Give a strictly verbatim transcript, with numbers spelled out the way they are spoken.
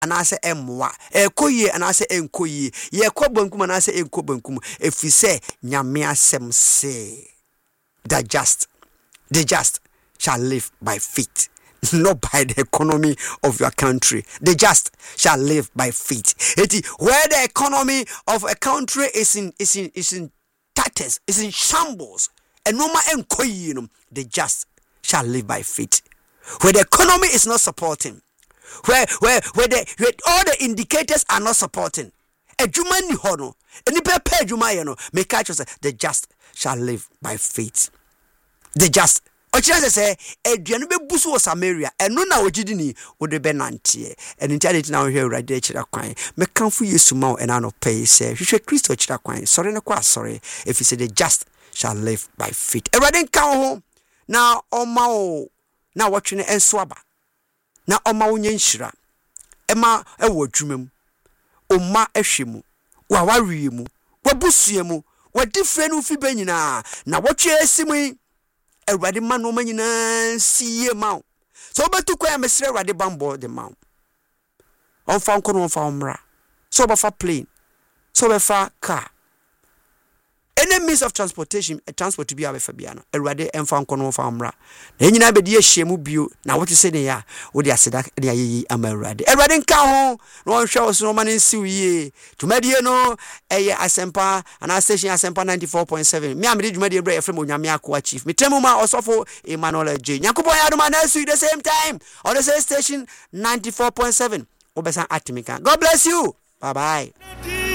anase emwa ekoye anase enkoye ye kobankum anase enkobankum efise nyame asem se that just the just shall live by faith, not by the economy of your country. The just shall live by faith. It where the economy of a country is in is in is in tatters, is in shambles, and no matter enkoye, the just shall live by faith. Where the economy is not supporting, where where where, the, where all the indicators are not supporting, a juma ni hono, any pepe juma yeno, make catch us the just shall live by faith. The just Ochira say eduane be busu Samaria eno na ogidi ni wode be nante eno ntia de na hwe urade chira kwan me kanfo Yesu ma ena no pay say hwe Kristo chira kwan sorry ne kwa sorry if you say the just shall live by faith. Erade kan ho na oma o na wotwene enso aba na oma wonye nhira ema ewo adwumam oma ehwemu wa wariemu wa busuemu wa different fi benyina na wotwe esimu Erade man no manyina siye ma so betu kwa mesre erade bambo de ma on fa nko no fa omra so ba fa plane so ba fa car any means of transportation a transport to be abefa bia no erade emfa nko no fa omra na nyina be de ahiemu bio na wote se ne ya wo de aseda de ayeyi ama erade erade nka ho no hwe oso no mane nsiwiye tumadie no eye asempa ana station asempa ninety-four point seven me amede dwumadie bra efrem onyame akwa chief metemu ma osofo Emmanuel J Nyankopon ya do ma na su the same time on the same station ninety-four point seven obesa atimika. God bless you. Bye bye.